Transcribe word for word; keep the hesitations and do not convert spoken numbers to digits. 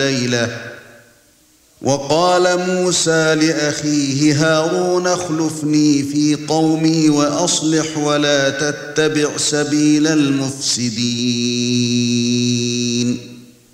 ليلة. وقال موسى لأخيه هارون اخلفني في قومي وأصلح ولا تتبع سبيل المفسدين